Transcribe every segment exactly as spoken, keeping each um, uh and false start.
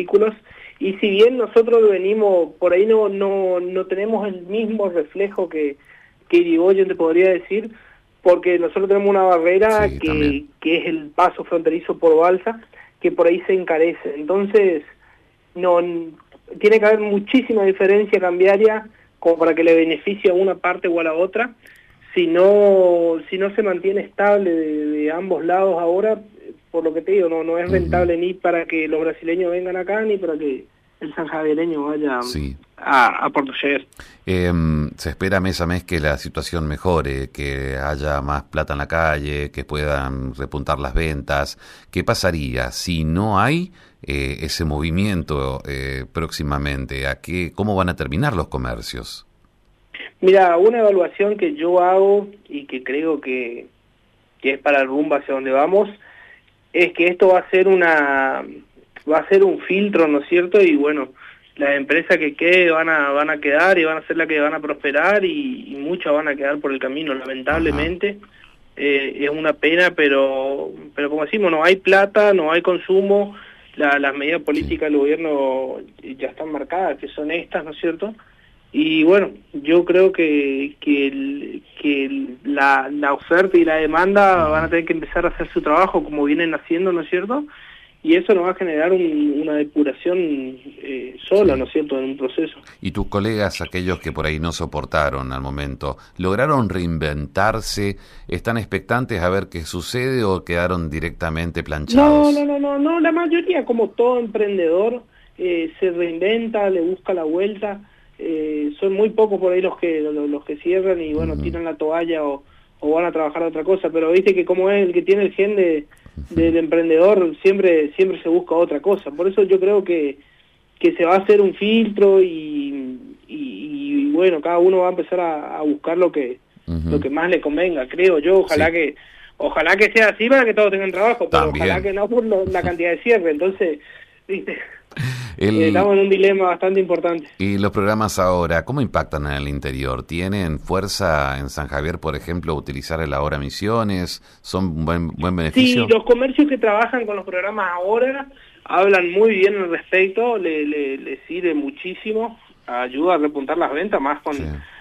vehículos, y si bien nosotros venimos, por ahí no no no tenemos el mismo reflejo que, que Irigoyen, te podría decir, porque nosotros tenemos una barrera sí, que, que es el paso fronterizo por Balsa, que por ahí se encarece. Entonces, no tiene que haber muchísima diferencia cambiaria como para que le beneficie a una parte o a la otra. Si no si no se mantiene estable de, de ambos lados ahora, por lo que te digo, no no es rentable uh-huh. ni para que los brasileños vengan acá, ni para que el sanjaviereño vaya sí. a, a Porto Seguro. Eh, se espera mes a mes que la situación mejore, que haya más plata en la calle, que puedan repuntar las ventas. ¿Qué pasaría si no hay eh, ese movimiento eh, próximamente? ¿A qué, cómo van a terminar los comercios? Mira, una evaluación que yo hago y que creo que, que es para el rumbo hacia donde vamos, es que esto va a ser una va a ser un filtro, ¿no es cierto? Y bueno, las empresas que queden van a van a quedar y van a ser las que van a prosperar, y, y muchas van a quedar por el camino, lamentablemente. Eh, es una pena, pero pero como decimos, no hay plata, no hay consumo, la, las medidas políticas del gobierno ya están marcadas, que son estas, ¿no es cierto? Y bueno, yo creo que que, el, que el, la, la oferta y la demanda van a tener que empezar a hacer su trabajo como vienen haciendo, ¿no es cierto? Y eso nos va a generar un, una depuración eh, sola, sí. ¿no es cierto?, en un proceso. ¿Y tus colegas, aquellos que por ahí no soportaron al momento, lograron reinventarse? ¿Están expectantes a ver qué sucede o quedaron directamente planchados? No, no, no, no, no. La mayoría, como todo emprendedor, eh, se reinventa, le busca la vuelta. Eh, son muy pocos por ahí los que los, los que cierran y bueno, uh-huh. tiran la toalla o, o van a trabajar a otra cosa, pero viste que como es el que tiene el gen de, uh-huh. del emprendedor, siempre siempre se busca otra cosa. Por eso yo creo que que se va a hacer un filtro y, y, y bueno, cada uno va a empezar a, a buscar lo que uh-huh. lo que más le convenga, creo yo. Ojalá sí. que ojalá que sea así para que todos tengan trabajo, pero También. ojalá que no por lo, la cantidad de cierre. Entonces, viste, El... estamos en un dilema bastante importante. ¿Y los programas ahora, cómo impactan en el interior? ¿Tienen fuerza en San Javier, por ejemplo, utilizar el Ahora Misiones? ¿Son un buen, buen beneficio? Sí, los comercios que trabajan con los programas ahora hablan muy bien al respecto, le, le, le sirve muchísimo, ayuda a repuntar las ventas, más con, sí.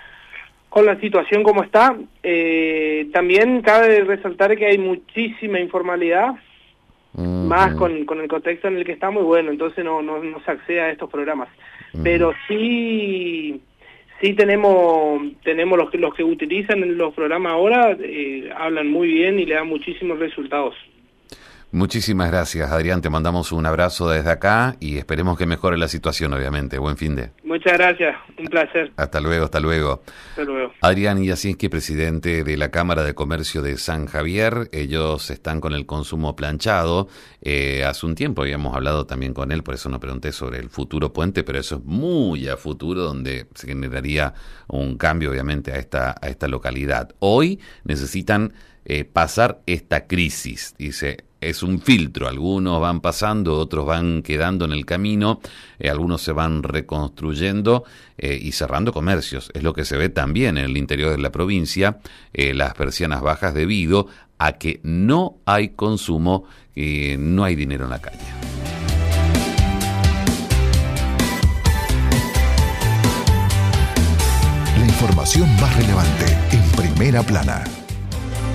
con la situación como está. Eh, también cabe resaltar que hay muchísima informalidad, Uh-huh. más con, con el contexto en el que estamos, y bueno, entonces no, no, no se accede a estos programas. Uh-huh. Pero sí sí tenemos tenemos los que los que utilizan los programas ahora, eh, hablan muy bien y le dan muchísimos resultados. Muchísimas gracias, Adrián, te mandamos un abrazo desde acá y esperemos que mejore la situación, obviamente. Buen fin de. Muchas gracias, un placer. Hasta luego, hasta luego. Hasta luego. Adrián Jasinski, presidente de la Cámara de Comercio de San Javier. Ellos están con el consumo planchado. Eh, hace un tiempo habíamos hablado también con él, por eso no pregunté sobre el futuro puente, pero eso es muy a futuro, donde se generaría un cambio, obviamente, a esta, a esta localidad. Hoy necesitan eh, pasar esta crisis, dice. Es un filtro, algunos van pasando, otros van quedando en el camino, eh, algunos se van reconstruyendo eh, y cerrando comercios. Es lo que se ve también en el interior de la provincia, eh, las persianas bajas debido a que no hay consumo, eh, no hay dinero en la calle. La información más relevante en Primera Plana.